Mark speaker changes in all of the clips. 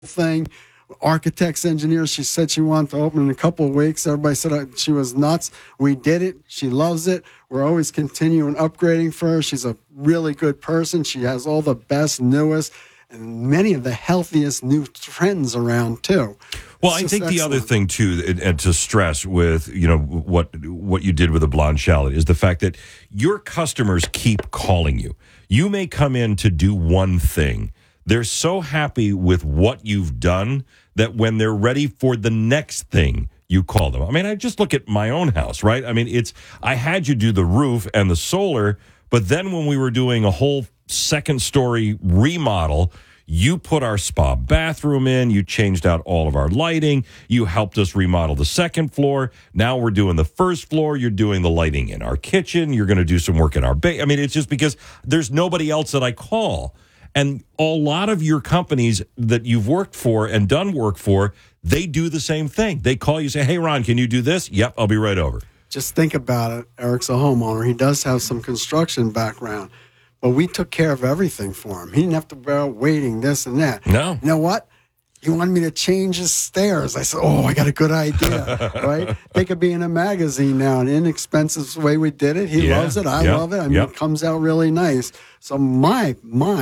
Speaker 1: thing. Architects, engineers. She said she wanted to open in a couple of weeks. Everybody said she was nuts. We did it. She loves it. We're always continuing upgrading for her. She's a really good person. She has all the best, newest, and many of the healthiest new trends around too.
Speaker 2: Well, I think the other thing too, and to stress with what you did with the Blonde Shallot is the fact that your customers keep calling you. You may come in to do one thing. They're so happy with what you've done that when they're ready for the next thing, you call them. I mean, I just look at my own house, right? I mean, I had you do the roof and the solar, but then when we were doing a whole second story remodel, you put our spa bathroom in, you changed out all of our lighting, you helped us remodel the second floor. Now we're doing the first floor, you're doing the lighting in our kitchen, you're going to do some work in our I mean, it's just because there's nobody else that I call. And a lot of your companies that you've worked for and done work for, they do the same thing. They call you, say, hey, Ron, can you do this? Yep, I'll be right over.
Speaker 1: Just think about it. Eric's a homeowner. He does have some construction background, but we took care of everything for him. He didn't have to be out waiting this and that.
Speaker 2: No.
Speaker 1: You know what? He wanted me to change his stairs. I said, I got a good idea, right? They could be in a magazine now, an inexpensive way we did it. He loves it. I love it. I mean, it comes out really nice. So me,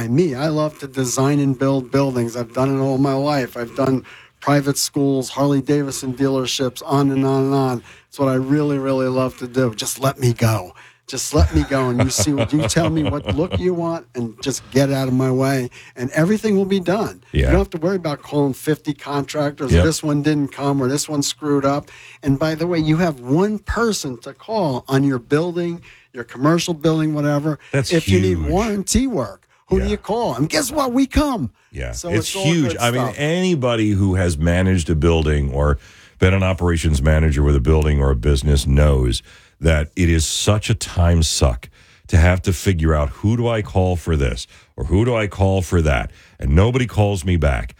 Speaker 1: I love to design and build buildings. I've done it all my life. I've done private schools, Harley-Davidson dealerships, on and on and on. It's what I really, really love to do. Just let me go. Just let me go, and you tell me what look you want, and just get out of my way, and everything will be done.
Speaker 2: Yeah.
Speaker 1: You don't have to worry about calling 50 contractors. This one didn't come, or this one screwed up. And by the way, you have one person to call on your building, your commercial building, whatever.
Speaker 2: That's
Speaker 1: if
Speaker 2: huge.
Speaker 1: You need warranty work, who do you call? And guess what? We come.
Speaker 2: Yeah,
Speaker 1: so
Speaker 2: it's
Speaker 1: all
Speaker 2: huge.
Speaker 1: good
Speaker 2: I mean,
Speaker 1: stuff.
Speaker 2: anybody who has managed a building or been an operations manager with a building or a business knows that it is such a time suck to have to figure out who do I call for this or who do I call for that, and nobody calls me back.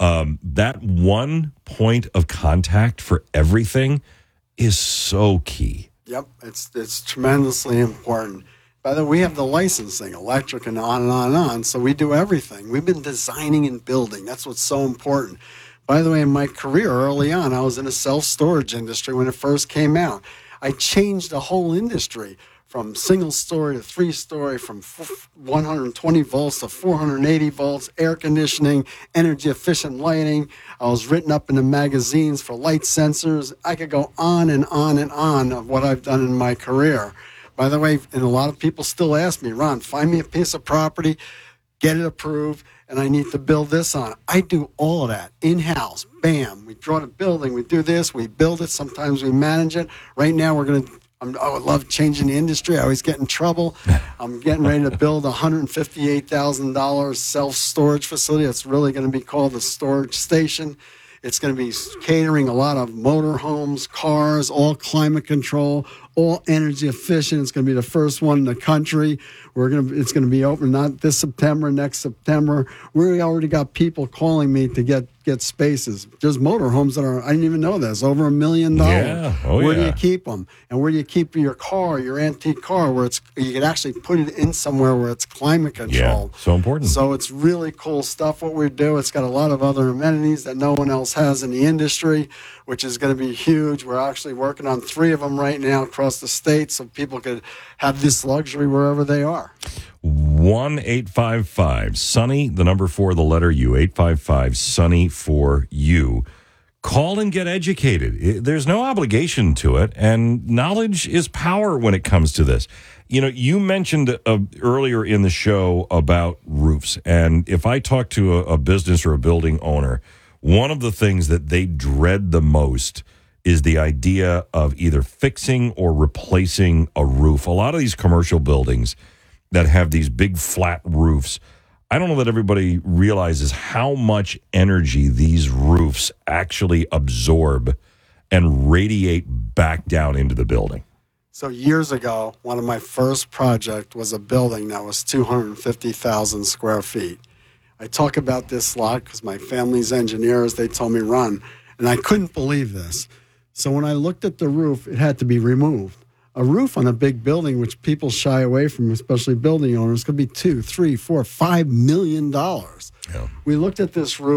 Speaker 2: That one point of contact for everything is so key.
Speaker 1: Yep, it's tremendously important. By the way, we have the licensing, electric, and on and on and on, so we do everything. We've been designing and building. That's what's so important. By the way, in my career early on, I was in a self-storage industry when it first came out. I changed the whole industry from single-story to three-story, from 120 volts to 480 volts, air conditioning, energy-efficient lighting. I was written up in the magazines for light sensors. I could go on and on and on of what I've done in my career. By the way, and a lot of people still ask me, Ron, find me a piece of property, get it approved, and I need to build this on it. I do all of that in-house. Bam. We draw the building. We do this. We build it. Sometimes we manage it. Right now, I would love changing the industry. I always get in trouble. I'm getting ready to build a $158,000 self-storage facility. It's really going to be called the storage station. It's going to be catering a lot of motorhomes, cars, all climate control, all energy efficient. It's going to be the first one in the country. It's going to be open not this September, next September. We already got people calling me to get spaces. There's motorhomes that I didn't even know this, over $1 million.
Speaker 2: Yeah.
Speaker 1: Where do you keep them? And where do you keep your car, your antique car, where you can actually put it in somewhere where it's climate controlled.
Speaker 2: Yeah, so important.
Speaker 1: So it's really cool stuff what we do. It's got a lot of other amenities that no one else has in the industry, which is going to be huge. We're actually working on 3 of them right now across the state so people could have this luxury wherever they are.
Speaker 2: 1-855-SUNNY, the number 4, the letter U, 855-SUNNY-4U. Call and get educated. There's no obligation to it, and knowledge is power when it comes to this. You know, you mentioned earlier in the show about roofs, and if I talk to a business or a building owner, one of the things that they dread the most is the idea of either fixing or replacing a roof. A lot of these commercial buildings that have these big flat roofs, I don't know that everybody realizes how much energy these roofs actually absorb and radiate back down into the building.
Speaker 1: So years ago, one of my first projects was a building that was 250,000 square feet. I talk about this a lot because my family's engineers, they told me, Ron, and I couldn't believe this. So when I looked at the roof, it had to be removed. A roof on a big building, which people shy away from, especially building owners, could be $2, $3, $4, $5 million.
Speaker 2: Yeah.
Speaker 1: We looked at this roof.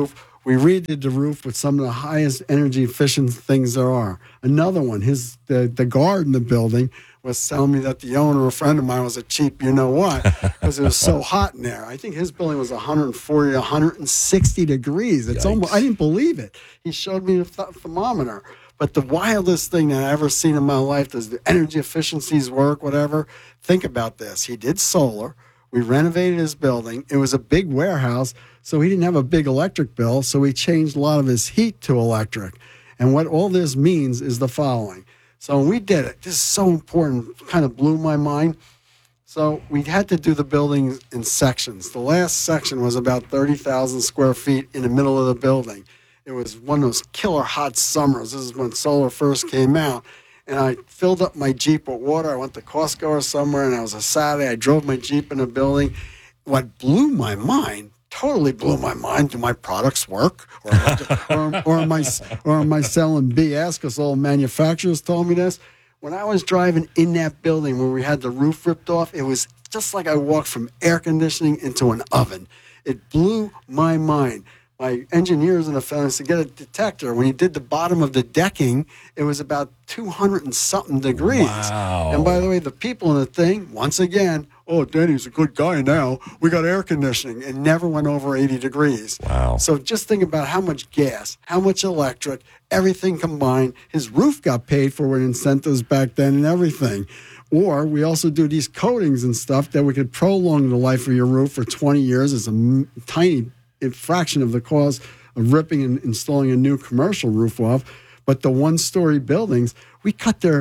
Speaker 1: We redid the roof with some of the highest energy efficient things there are. Another one, the guard in the building was telling me that the owner, a friend of mine, was a cheap you-know-what because it was so hot in there. I think his building was 140 to 160 degrees. It's almost, I didn't believe it. He showed me the thermometer. But the wildest thing that I've ever seen in my life, does the energy efficiencies work, whatever? Think about this. He did solar. We renovated his building. It was a big warehouse, so he didn't have a big electric bill, so we changed a lot of his heat to electric. And what all this means is the following. So when we did it, this is so important, kind of blew my mind. So we had to do the building in sections. The last section was about 30,000 square feet in the middle of the building. It was one of those killer hot summers. This is when solar first came out. And I filled up my Jeep with water. I went to Costco or somewhere, and it was a Saturday. I drove my Jeep in the building. What blew my mind, totally blew my mind, do my products work? Or am I selling BS because all manufacturers told me this? When I was driving in that building where we had the roof ripped off, it was just like I walked from air conditioning into an oven. It blew my mind. My engineers in the family to get a detector. When you did the bottom of the decking, it was about 200 and something degrees.
Speaker 2: Wow.
Speaker 1: And by the way, the people in the thing, once again, oh, Danny's a good guy now. We got air conditioning. It never went over 80 degrees.
Speaker 2: Wow.
Speaker 1: So just think about how much gas, how much electric, everything combined. His roof got paid for with incentives back then and everything. Or we also do these coatings and stuff that we could prolong the life of your roof for 20 years. It's a tiny fraction of the cost of ripping and installing a new commercial roof off. But the one-story buildings, we cut their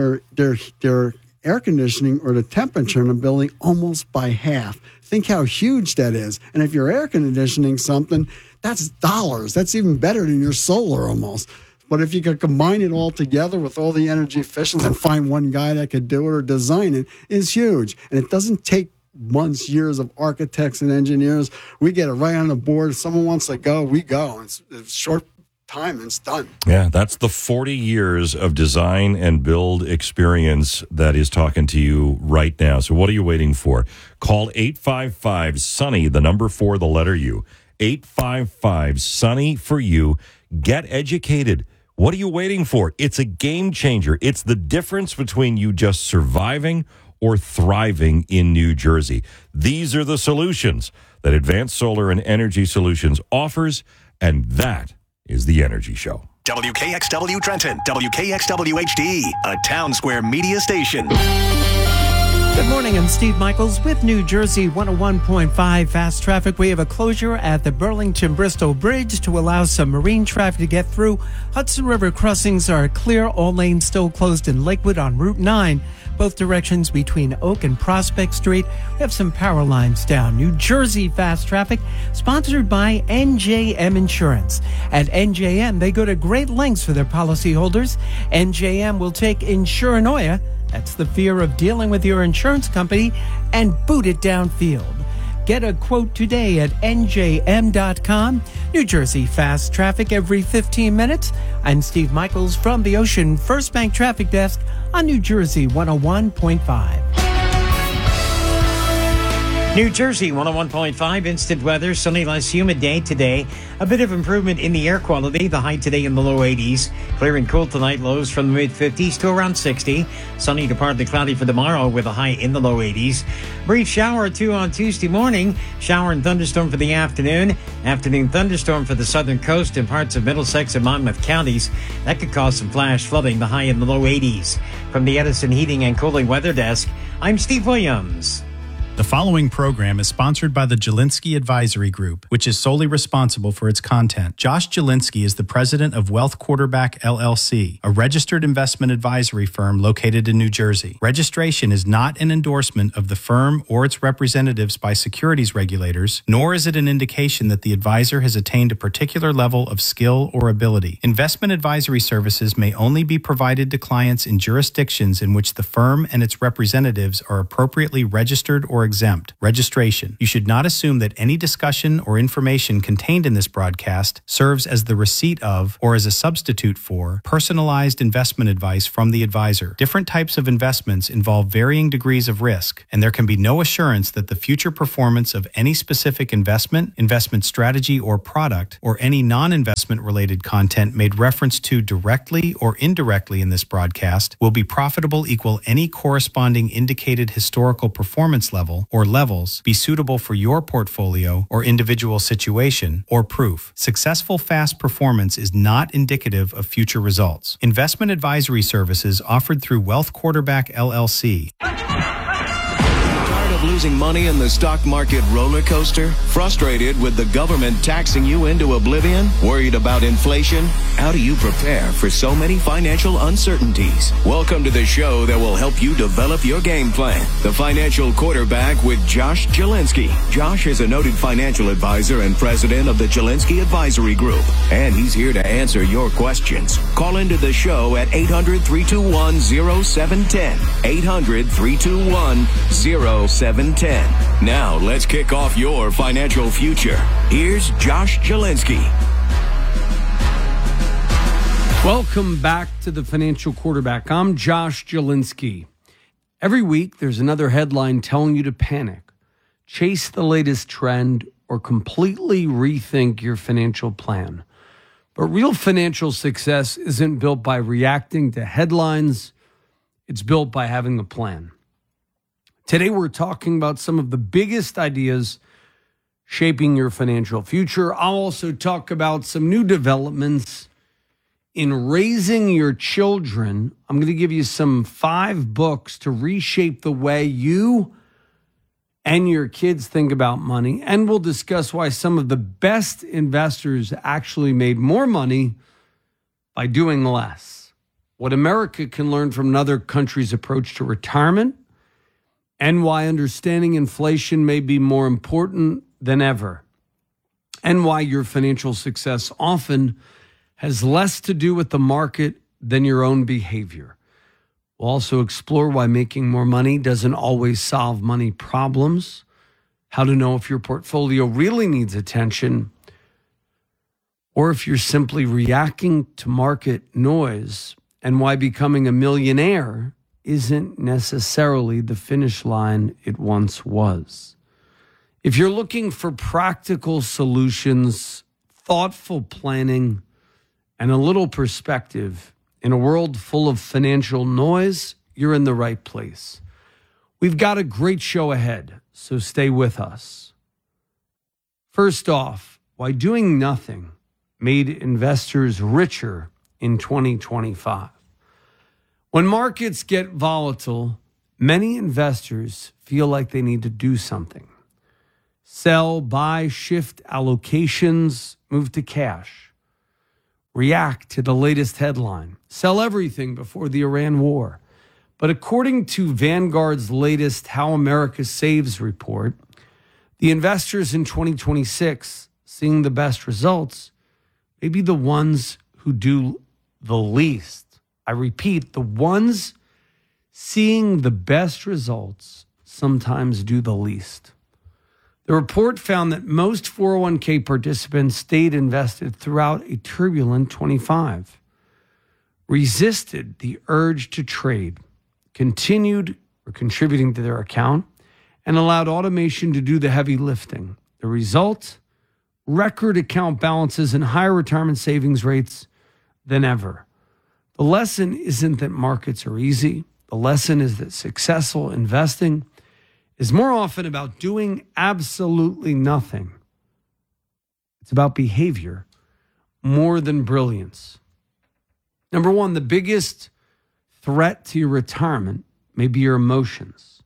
Speaker 1: air conditioning or the temperature in the building almost by half. Think how huge that is. And if you're air conditioning something, that's dollars. That's even better than your solar almost. But if you could combine it all together with all the energy efficiency and find one guy that could do it or design it, is huge. And it doesn't take months, years of architects and engineers. We get it right on the board. If someone wants to go, we go. It's short time and it's done.
Speaker 2: Yeah, that's the 40 years of design and build experience that is talking to you right now. So what are you waiting for? Call 855-SUNNY, the number 4, the letter U. 855-SUNNY for you. Get educated. What are you waiting for? It's a game changer. It's the difference between you just surviving or thriving in New Jersey. These are the solutions that Advanced Solar and Energy Solutions offers, and that is the Energy Show.
Speaker 3: WKXW Trenton, WKXW HD, a Town Square media station.
Speaker 4: Good morning, I'm Steve Michaels with New Jersey 101.5 Fast Traffic. We have a closure at the Burlington-Bristol Bridge to allow some marine traffic to get through. Hudson River crossings are clear. All lanes still closed in Lakewood on Route 9. Both directions between Oak and Prospect Street. We have some power lines down. New Jersey Fast Traffic, sponsored by NJM Insurance. At NJM, they go to great lengths for their policyholders. NJM will take Insuranoia, that's the fear of dealing with your insurance company, and boot it downfield. Get a quote today at njm.com. New Jersey Fast Traffic every 15 minutes. I'm Steve Michaels from the Ocean First Bank Traffic Desk on New Jersey 101.5. New Jersey 101.5 instant weather, sunny, less humid day today. A bit of improvement in the air quality. The high today in the low 80s. Clear and cool tonight, lows from the mid 50s to around 60. Sunny to partly cloudy for tomorrow with a high in the low 80s. Brief shower or two on Tuesday morning. Shower and thunderstorm for the afternoon. Afternoon thunderstorm for the southern coast and parts of Middlesex and Monmouth counties. That could cause some flash flooding, the high in the low 80s. From the Edison Heating and Cooling Weather Desk, I'm Steve Williams.
Speaker 5: The following program is sponsored by the Jelinski Advisory Group, which is solely responsible for its content. Josh Jelinski is the president of Wealth Quarterback LLC, a registered investment advisory firm located in New Jersey. Registration is not an endorsement of the firm or its representatives by securities regulators, nor is it an indication that the advisor has attained a particular level of skill or ability. Investment advisory services may only be provided to clients in jurisdictions in which the firm and its representatives are appropriately registered or exempt. Registration. You should not assume that any discussion or information contained in this broadcast serves as the receipt of or as a substitute for personalized investment advice from the advisor. Different types of investments involve varying degrees of risk, and there can be no assurance that the future performance of any specific investment, investment strategy, or product, or any non-investment related content made reference to directly or indirectly in this broadcast will be profitable equal any corresponding indicated historical performance level or levels, be suitable for your portfolio or individual situation, or proof. Successful fast performance is not indicative of future results. Investment advisory services offered through Wealth Quarterback LLC.
Speaker 6: Tired of losing money in the stock market roller coaster? Frustrated with the government taxing you into oblivion? Worried about inflation? How do you prepare for so many financial uncertainties? Welcome to the show that will help you develop your game plan. The Financial Quarterback with Josh Jelinski. Josh is a noted financial advisor and president of the Jelinski Advisory Group, and he's here to answer your questions. Call into the show at 800-321-0710. 800-321-0710. Now, let's kick off your financial future. Here's Josh Jelinski.
Speaker 7: Welcome back to the Financial Quarterback. I'm Josh Jelinski. Every week, there's another headline telling you to panic, chase the latest trend, or completely rethink your financial plan. But real financial success isn't built by reacting to headlines. It's built by having a plan. Today, we're talking about some of the biggest ideas shaping your financial future. I'll also talk about some new developments in raising your children. I'm going to give you some 5 books to reshape the way you and your kids think about money. And we'll discuss why some of the best investors actually made more money by doing less. What America can learn from another country's approach to retirement, and why understanding inflation may be more important than ever, and why your financial success often has less to do with the market than your own behavior. We'll also explore why making more money doesn't always solve money problems, how to know if your portfolio really needs attention, or if you're simply reacting to market noise, and why becoming a millionaire isn't necessarily the finish line it once was. If you're looking for practical solutions, thoughtful planning, and a little perspective in a world full of financial noise, you're in the right place. We've got a great show ahead, so stay with us. First off, why doing nothing made investors richer in 2025. When markets get volatile, many investors feel like they need to do something. Sell, buy, shift allocations, move to cash. React to the latest headline. Sell everything before the Iran war. But according to Vanguard's latest How America Saves report, the investors in 2026 seeing the best results may be the ones who do the least. I repeat, the ones seeing the best results sometimes do the least. The report found that most 401k participants stayed invested throughout a turbulent 25, resisted the urge to trade, continued or contributing to their account, and allowed automation to do the heavy lifting. The result? Record account balances and higher retirement savings rates than ever. The lesson isn't that markets are easy. The lesson is that successful investing is more often about doing absolutely nothing. It's about behavior more than brilliance. Number one, the biggest threat to your retirement may be your emotions.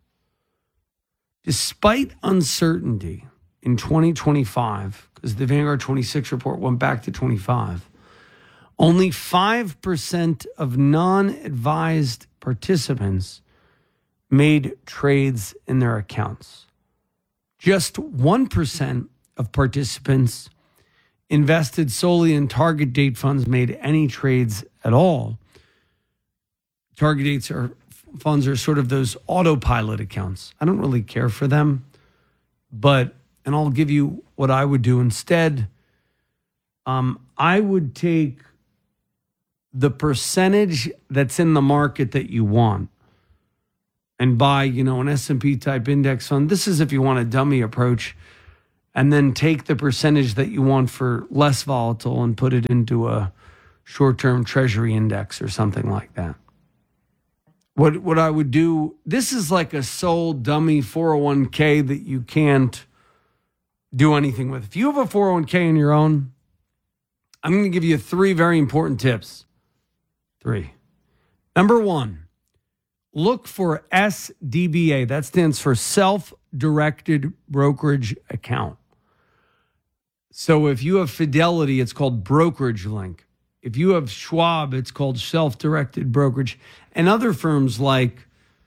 Speaker 7: Despite uncertainty in 2025, because the Vanguard 26 report went back to 25, only 5% of non-advised participants made trades in their accounts. Just 1% of participants invested solely in target date funds made any trades at all. Target dates are funds are sort of those autopilot accounts. I don't really care for them, and I'll give you what I would do instead. I would take the percentage that's in the market that you want and buy, an S&P type index fund. This is if you want a dummy approach, and then take the percentage that you want for less volatile and put it into a short-term treasury index or something like that. What I would do, this is like a sole dummy 401k that you can't do anything with. If you have a 401k on your own, I'm going to give you 3 very important tips. 3. Number 1, look for SDBA. That stands for Self-Directed Brokerage Account. So if you have Fidelity, it's called Brokerage Link. If you have Schwab, it's called Self-Directed Brokerage. And other firms like,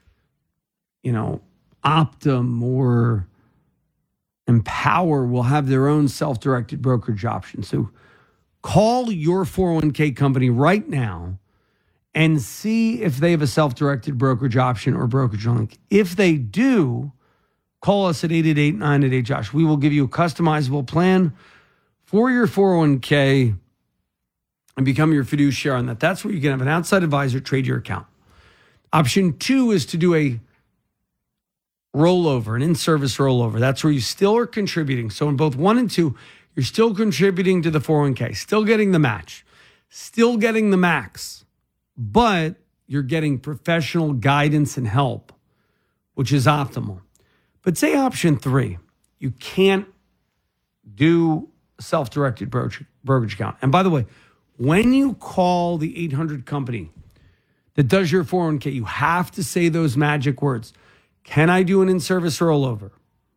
Speaker 7: Optum or Empower will have their own self-directed brokerage option. So call your 401k company right now and see if they have a self-directed brokerage option or brokerage link. If they do, call us at 888-988-JOSH. We will give you a customizable plan for your 401k and become your fiduciary on that. That's where you can have an outside advisor trade your account. Option 2 is to do a rollover, an in-service rollover. That's where you still are contributing. So in both 1 and 2, you're still contributing to the 401k, still getting the match, still getting the max, but you're getting professional guidance and help, which is optimal. But say option 3, you can't do a self-directed brokerage account. And by the way, when you call the 800 company that does your 401k, you have to say those magic words. Can I do an in-service rollover?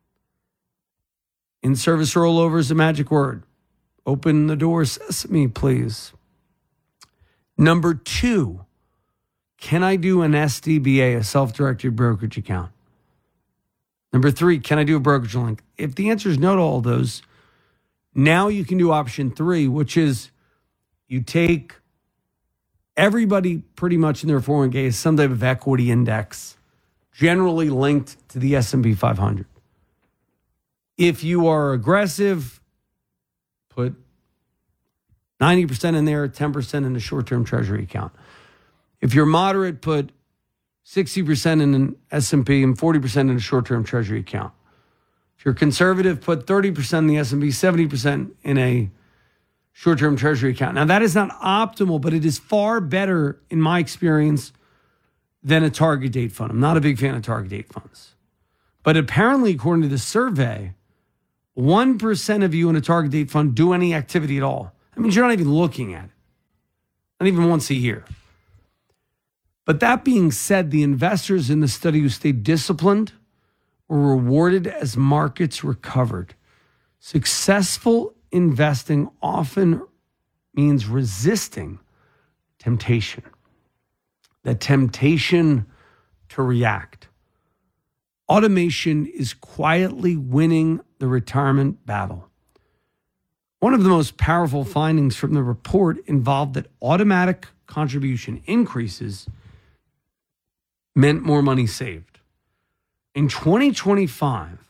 Speaker 7: In-service rollover is a magic word. Open the door, sesame, please. Number 2, can I do an SDBA, a self-directed brokerage account? Number 3, can I do a brokerage link? If the answer is no to all those, now you can do option 3, which is you take everybody pretty much in their 401k is some type of equity index, generally linked to the S&P 500. If you are aggressive, put 90% in there, 10% in a short-term treasury account. If you're moderate, put 60% in an S&P and 40% in a short-term treasury account. If you're conservative, put 30% in the S&P, 70% in a short-term treasury account. Now, that is not optimal, but it is far better, in my experience, than a target date fund. I'm not a big fan of target date funds. But apparently, according to the survey, 1% of you in a target date fund do any activity at all. That means you're not even looking at it. Not even once a year. But that being said, the investors in the study who stayed disciplined were rewarded as markets recovered. Successful investing often means resisting temptation. The temptation to react. Automation is quietly winning the retirement battle. One of the most powerful findings from the report involved that automatic contribution increases meant more money saved. In 2025,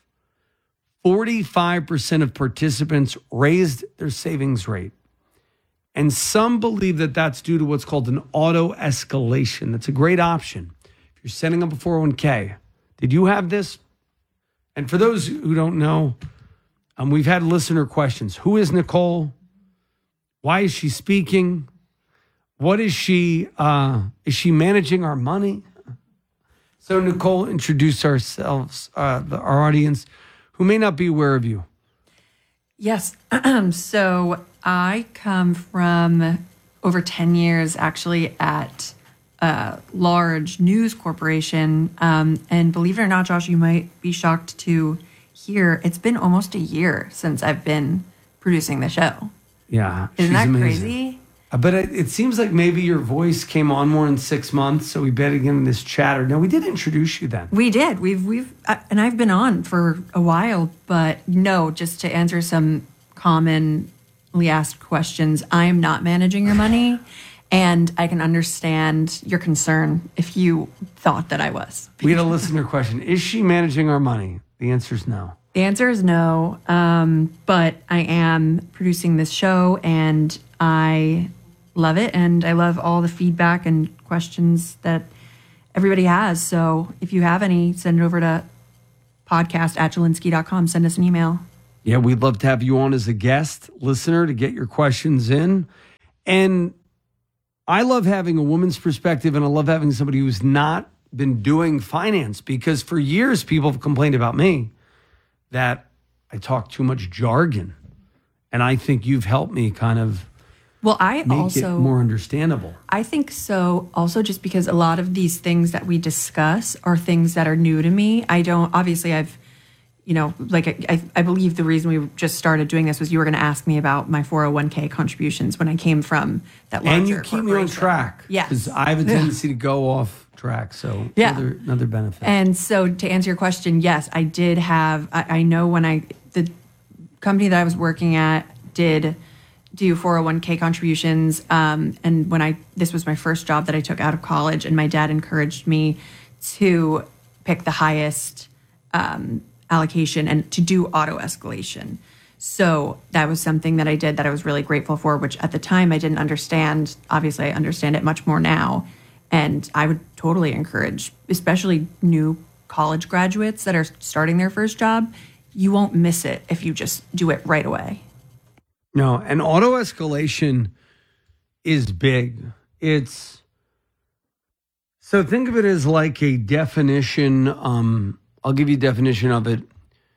Speaker 7: 45% of participants raised their savings rate. And some believe that that's due to what's called an auto escalation. That's a great option. If you're setting up a 401k, did you have this? And for those who don't know, we've had listener questions. Who is Nicole? Why is she speaking? What is she managing our money? So Nicole, introduce ourselves, our audience, who may not be aware of you.
Speaker 8: Yes. So I come from over 10 years actually at a large news corporation. And believe it or not, Josh, you might be shocked to hear it's been almost a year since I've been producing the show.
Speaker 7: Yeah.
Speaker 8: Isn't that
Speaker 7: amazing.
Speaker 8: crazy?
Speaker 7: But it seems like maybe your voice came on more in 6 months, so we better get in this chatter. Now, we did introduce you then.
Speaker 8: We did. And I've been on for a while, but no, just to answer some commonly asked questions, I am not managing your money. And I can understand your concern if you thought that I was.
Speaker 7: We had a listener question. Is she managing our money? The answer is no.
Speaker 8: The answer is no. But I am producing this show and I love it. And I love all the feedback and questions that everybody has. So if you have any, send it over to podcast@Jelinsky.com. Send us an email.
Speaker 7: Yeah, we'd love to have you on as a guest listener to get your questions in. And I love having a woman's perspective, and I love having somebody who's not been doing finance, because for years people have complained about me that I talk too much jargon. And I think you've helped me kind of make it more understandable.
Speaker 8: I think so also, just because a lot of these things that we discuss are things that are new to me. I believe the reason we just started doing this was you were going to ask me about my 401k contributions when I came from that larger
Speaker 7: And you keep me on track.
Speaker 8: Yeah.
Speaker 7: Because I have a tendency to go off track. So another benefit.
Speaker 8: And so to answer your question, yes, I did have, I know when the company that I was working at did do 401k contributions. And this was my first job that I took out of college, and my dad encouraged me to pick the highest allocation and to do auto escalation. So that was something that I did that I was really grateful for, which at the time I didn't understand. Obviously, I understand it much more now. And I would totally encourage, especially new college graduates that are starting their first job, you won't miss it if you just do it right away.
Speaker 7: No, and auto escalation is big. So think of it as like a definition. I'll give you a definition of it.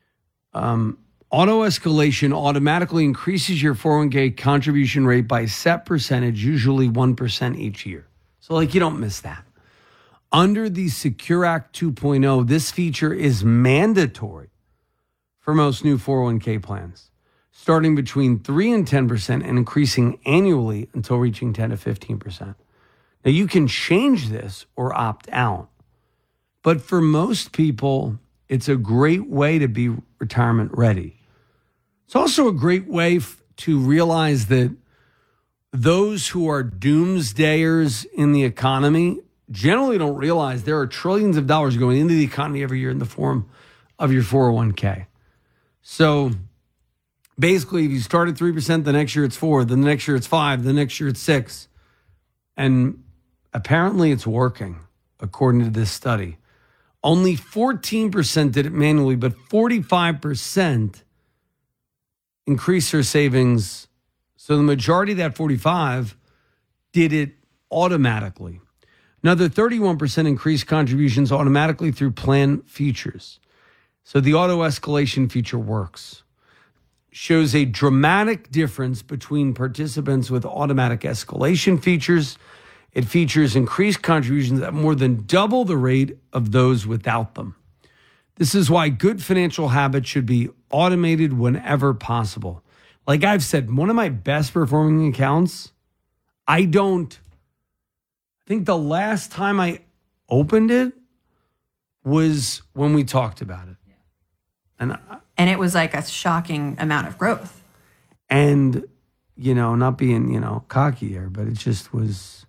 Speaker 7: Auto escalation automatically increases your 401k contribution rate by a set percentage, usually 1% each year. So you don't miss that. Under the Secure Act 2.0, this feature is mandatory for most new 401k plans, starting between 3 and 10% and increasing annually until reaching 10 to 15%. Now, you can change this or opt out. But for most people, it's a great way to be retirement ready. It's also a great way to realize that those who are doomsdayers in the economy generally don't realize there are trillions of dollars going into the economy every year in the form of your 401k. So basically, if you start at 3%, the next year it's 4%, then the next year it's 5%, the next year it's 6%. And apparently it's working, according to this study. Only 14% did it manually, but 45% increased their savings. So the majority of that 45 did it automatically. Another 31% increased contributions automatically through plan features. So the auto escalation feature works. Shows a dramatic difference between participants with automatic escalation features. It features increased contributions at more than double the rate of those without them. This is why good financial habits should be automated whenever possible. Like I've said, one of my best performing accounts, I think the last time I opened it was when we talked about it.
Speaker 8: And it was like a shocking amount of growth.
Speaker 7: And, not being, cocky here, but it just was,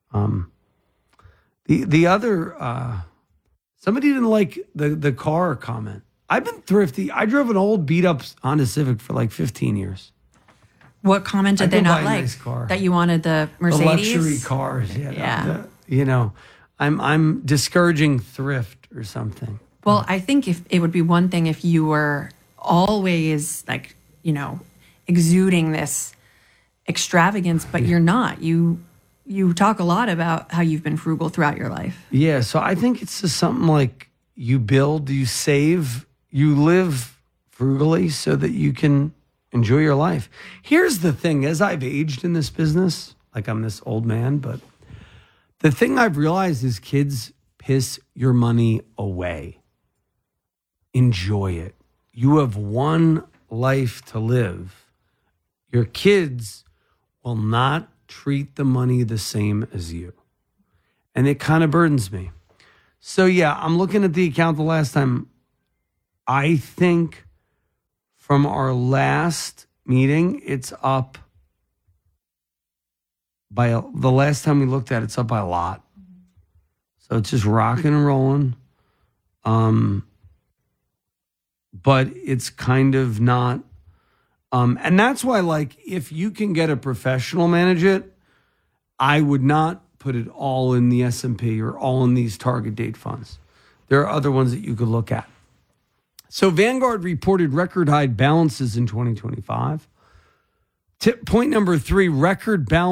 Speaker 7: the other, somebody didn't like the car comment. I've been thrifty. I drove an old beat up Honda Civic for like 15 years.
Speaker 8: What comment did they not like?
Speaker 7: Nice car.
Speaker 8: That you wanted the Mercedes?
Speaker 7: The luxury cars. Yeah. I'm discouraging thrift or something.
Speaker 8: Well, I think if it would be one thing if you were always exuding this extravagance, but you're not. You talk a lot about how you've been frugal throughout your life.
Speaker 7: Yeah, so I think it's just something like you build, you save, you live frugally so that you can enjoy your life. Here's the thing, as I've aged in this business, like I'm this old man, but the thing I've realized is kids piss your money away. Enjoy it. You have one life to live. Your kids will not treat the money the same as you. And it kind of burdens me. So yeah, I'm looking at the account the last time. I think from our last meeting, it's up the last time we looked at it, it's up by a lot. So it's just rocking and rolling. But it's kind of not. And that's why, like, if you can get a professional manage it, I would not put it all in the S&P or all in these target date funds. There are other ones that you could look at. So Vanguard reported record high balances in 2025. Point number 3, record balance.